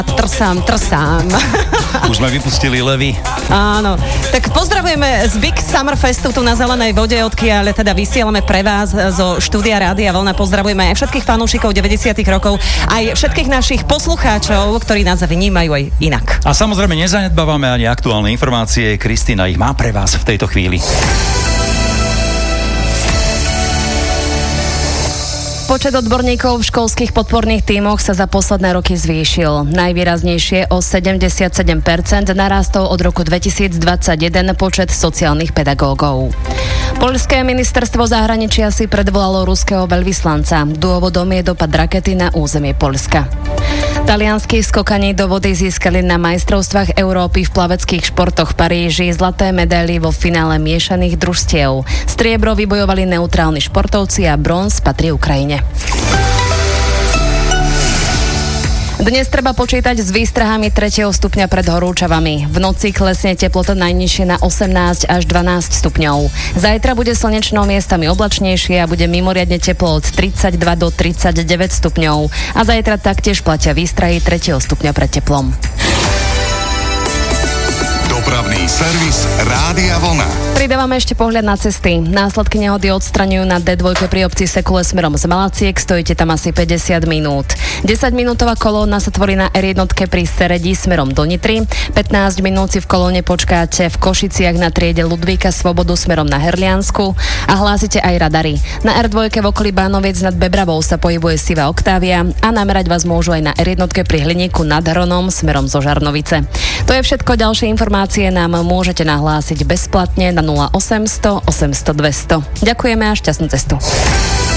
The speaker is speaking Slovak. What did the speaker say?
Trsám. Už sme vypustili levy. Áno. Tak pozdravujeme z Big Summer Festu tu na Zelenej vode, odkiaľ teda vysielame pre vás zo štúdia Rádia Vlna. Pozdravujeme aj všetkých fanúšikov 90. rokov, aj všetkých našich poslucháčov, ktorí nás vnímajú aj inak. A samozrejme nezanedbávame ani aktuálne informácie. Kristína ich má pre vás v tejto chvíli. Počet odborníkov v školských podporných tímoch sa za posledné roky zvýšil. Najvýraznejšie o 77% narástol od roku 2021 počet sociálnych pedagógov. Poľské ministerstvo zahraničia si predvolalo ruského veľvyslanca. Dôvodom je dopad rakety na územie Poľska. Talianski skokani do vody získali na majstrovstvách Európy v plaveckých športoch v Paríži zlaté medaily vo finále miešaných družstiev. Striebro vybojovali neutrálni športovci a bronz patrí Ukrajine. Dnes treba počítať s výstrahami 3. stupňa pred horúčavami. V noci klesne teplota najnižšie na 18 až 12 stupňov. Zajtra bude slnečno, miestami oblačnejšie a bude mimoriadne teplo od 32 do 39 stupňov. A zajtra taktiež platia výstrahy 3. stupňa pred teplom. Dopravný servis Rádia Vlna. Pridávame ešte pohľad na cesty. Následky nehody odstraňujú na D2 pri obci Sekule smerom z Malaciek, stojíte tam asi 50 minút. 10-minútová kolóna sa tvorí na R1 pri Seredí smerom do Nitry. 15 minút si v kolóne počkáte v Košiciach na triede Ludvíka Svobodu smerom na Herliansku a hlásite aj radary. Na R2 v okolí Bánoviec nad Bebravou sa pohybuje Siva Oktávia a namerať vás môžu aj na R1 pri Hliníku nad Hronom smerom zo Žarnovice. To je všetko, ďalšie informácie nám môžete nahlásiť bezplatne na 0800 800 200. Ďakujeme a šťastnú cestu.